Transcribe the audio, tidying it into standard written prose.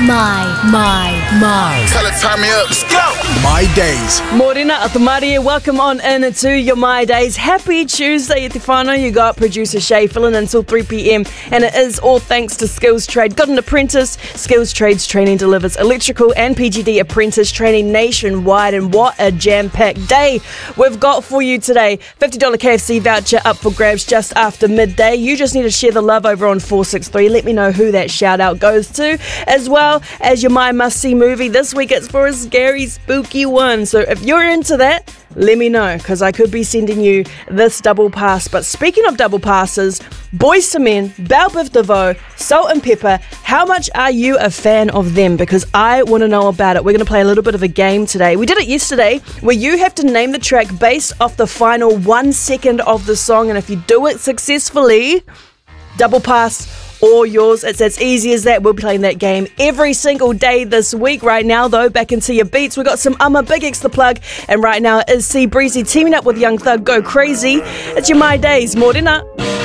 My. Tell it, turn me up. Let's go. My Days. Morena Atamarie, welcome on in to your My Days. Happy Tuesday, Tefano. You got producer Shay filling in until 3 p.m. And it is all thanks to Skills Trade. Got an apprentice. Skills Trades training delivers electrical and PGD apprentice training nationwide. And what a jam-packed day we've got for you today. $50 KFC voucher up for grabs just after midday. You just need to share the love over on 463. Let me know who that shout out goes to. As well as your My Must See movie. This week it's for a scary, spooky one. So if you're into that, let me know, because I could be sending you this double pass. But speaking of double passes, Boyz II Men, Belle Biv DeVoe, Salt and Pepper, how much are you a fan of them? Because I want to know about it. We're going to play a little bit of a game today. We did it yesterday, where you have to name the track based off the final 1 second of the song. And if you do it successfully, double pass or yours. It's as easy as that. We'll be playing that game every single day this week. Right now, though, back into your beats. We've got some Big X The Plug. And right now is C Breezy teaming up with Young Thug. Go Crazy. It's your My Days. Morena.